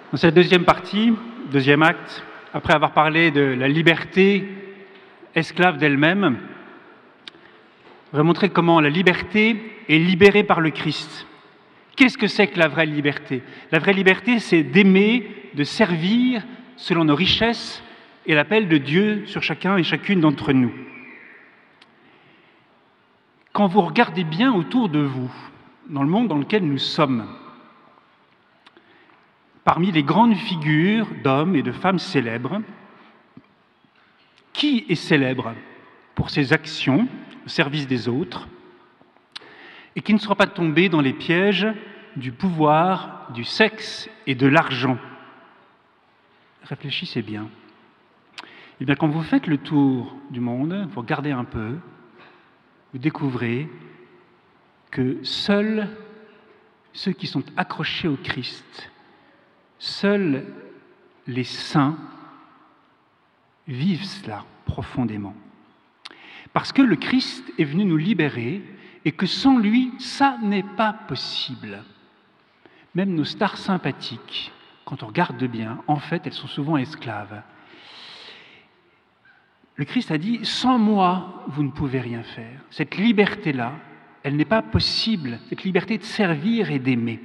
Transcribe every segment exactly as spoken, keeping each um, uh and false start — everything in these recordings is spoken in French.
Dans cette deuxième partie, deuxième acte, après avoir parlé de la liberté esclave d'elle-même, on va montrer comment la liberté est libérée par le Christ. Qu'est-ce que c'est que la vraie liberté? La vraie liberté, c'est d'aimer, de servir selon nos richesses et l'appel de Dieu sur chacun et chacune d'entre nous. Quand vous regardez bien autour de vous, dans le monde dans lequel nous sommes, parmi les grandes figures d'hommes et de femmes célèbres, qui est célèbre pour ses actions au service des autres et qui ne sera pas tombé dans les pièges du pouvoir, du sexe et de l'argent? Réfléchissez bien. Eh bien, quand vous faites le tour du monde, vous regardez un peu, vous découvrez que seuls ceux qui sont accrochés au Christ, seuls les saints vivent cela profondément. Parce que le Christ est venu nous libérer et que sans lui, ça n'est pas possible. Même nos stars sympathiques, quand on regarde bien, en fait, elles sont souvent esclaves. Le Christ a dit « Sans moi, vous ne pouvez rien faire ». Cette liberté-là, elle n'est pas possible, cette liberté de servir et d'aimer.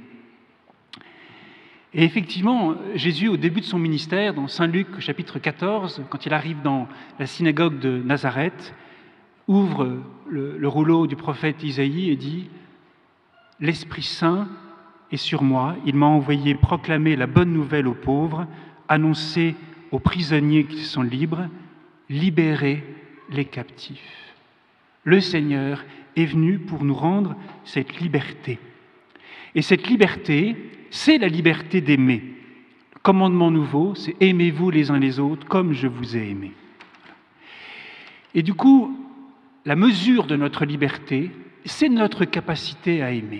Et effectivement, Jésus, au début de son ministère, dans Saint Luc, chapitre quatorze, quand il arrive dans la synagogue de Nazareth, ouvre le, le rouleau du prophète Isaïe et dit « L'Esprit Saint est sur moi, il m'a envoyé proclamer la bonne nouvelle aux pauvres, annoncer aux prisonniers qui sont libres, libérer les captifs. » Le Seigneur est venu pour nous rendre cette liberté. Et cette liberté, c'est la liberté d'aimer. Le commandement nouveau, c'est « aimez-vous les uns les autres comme je vous ai aimés ». Et du coup, la mesure de notre liberté, c'est notre capacité à aimer.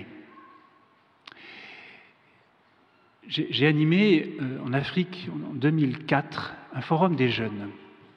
J'ai, j'ai animé euh, en Afrique, en deux mille quatre, un forum des jeunes.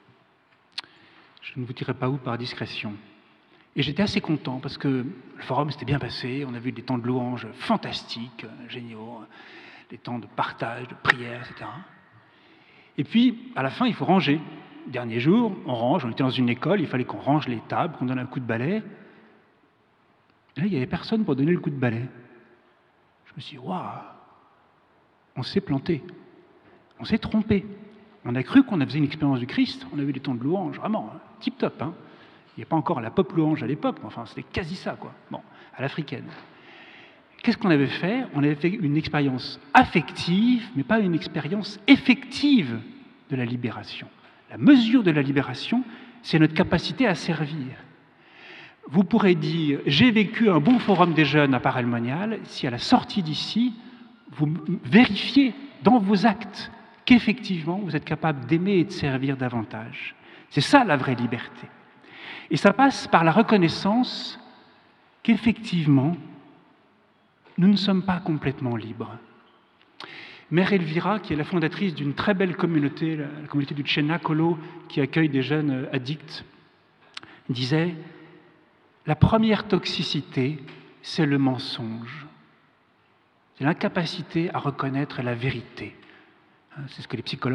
Je ne vous dirai pas où par discrétion. Et j'étais assez content parce que le forum s'était bien passé, on a vu des temps de louanges fantastiques, géniaux, des temps de partage, de prière, et cetera. Et puis, à la fin, il faut ranger. Dernier jour, on range, on était dans une école, il fallait qu'on range les tables, qu'on donne un coup de balai. Et là, il n'y avait personne pour donner le coup de balai. Je me suis dit, waouh, on s'est planté, on s'est trompé. On a cru qu'on a fait une expérience du Christ, on a vu des temps de louange, vraiment, hein, tip-top. Hein. Il n'y a pas encore la pop louange à l'époque, mais enfin, c'était quasi ça, quoi. Bon, à l'africaine. Qu'est-ce qu'on avait fait? On avait fait une expérience affective, mais pas une expérience effective de la libération. La mesure de la libération, c'est notre capacité à servir. Vous pourrez dire, j'ai vécu un bon forum des jeunes à Paray-le-Monial, si à la sortie d'ici, vous vérifiez dans vos actes qu'effectivement, vous êtes capable d'aimer et de servir davantage. C'est ça la vraie liberté. Et ça passe par la reconnaissance qu'effectivement, nous ne sommes pas complètement libres. Mère Elvira, qui est la fondatrice d'une très belle communauté, la communauté du Tchéna-Kolo, qui accueille des jeunes addicts, disait « La première toxicité, c'est le mensonge. C'est l'incapacité à reconnaître la vérité. » C'est ce que les psychologues